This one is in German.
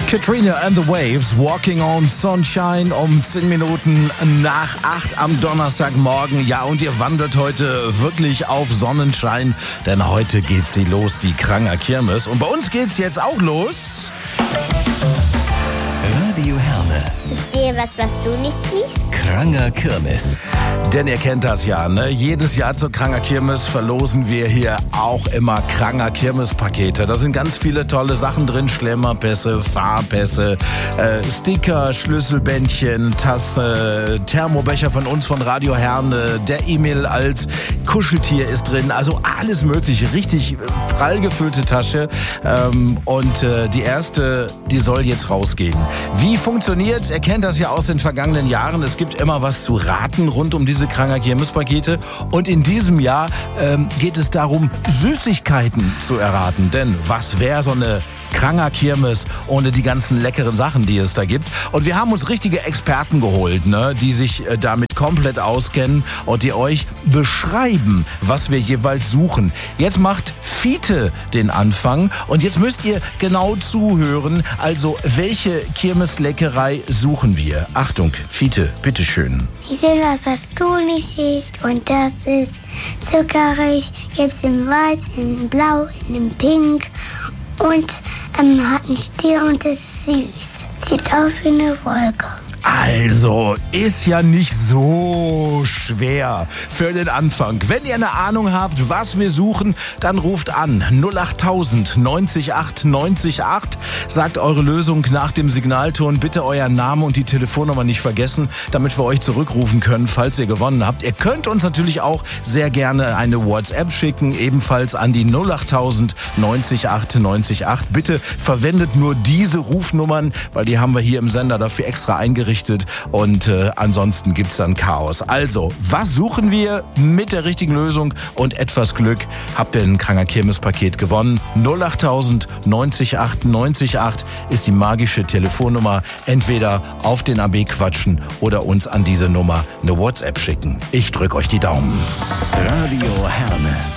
Katrina and the Waves, Walking on Sunshine um 10 Minuten nach 8 am Donnerstagmorgen. Ja, und ihr wandert heute wirklich auf Sonnenschein, denn heute geht sie los, die Kranger Kirmes. Und bei uns geht's jetzt auch los. Radio Herne. Ich sehe was du nicht siehst. Kranger Kirmes. Denn ihr kennt das ja, ne? Jedes Jahr zur Kranger Kirmes verlosen wir hier auch immer Kranger Kirmes-Pakete. Da sind ganz viele tolle Sachen drin. Schlemmerpässe, Fahrpässe, Sticker, Schlüsselbändchen, Tasse, Thermobecher von uns von Radio Herne, der E-Mail als Kuscheltier ist drin. Also alles mögliche. Richtig prall gefüllte Tasche. Und die erste, die soll jetzt rausgehen. Wie funktioniert's? Ihr kennt das ja aus den vergangenen Jahren. Es gibt immer was zu raten rund um diese Kranger Kirmes-Pakete. Und in diesem Jahr geht es darum, Süßigkeiten zu erraten. Denn was wäre so eine Kranger Kirmes ohne die ganzen leckeren Sachen, die es da gibt? Und wir haben uns richtige Experten geholt, ne, die sich damit komplett auskennen und die euch beschreiben, was wir jeweils suchen. Jetzt macht Fiete den Anfang und jetzt müsst ihr genau zuhören. Also, welche Kirmesleckerei suchen wir? Achtung, Fiete, bitteschön. Ich sehe was du nicht siehst und das ist zuckerig. Gibt's in weiß, in blau, in pink und hat einen Stiel und ist süß. Sieht aus wie eine Wolke. Also, ist ja nicht so schwer für den Anfang. Wenn ihr eine Ahnung habt, was wir suchen, dann ruft an 08000 90 8 90 8. Sagt eure Lösung nach dem Signalton. Bitte euren Namen und die Telefonnummer nicht vergessen, damit wir euch zurückrufen können, falls ihr gewonnen habt. Ihr könnt uns natürlich auch sehr gerne eine WhatsApp schicken, ebenfalls an die 08000 90 8 90 8. Bitte verwendet nur diese Rufnummern, weil die haben wir hier im Sender dafür extra eingerichtet. Und ansonsten gibt's dann Chaos. Also, was suchen wir? Mit der richtigen Lösung und etwas Glück habt ihr ein Kranger Kirmes-Paket gewonnen. 08000 90 8 90 8 ist die magische Telefonnummer. Entweder auf den AB quatschen oder uns an diese Nummer eine WhatsApp schicken. Ich drück euch die Daumen. Radio Herne.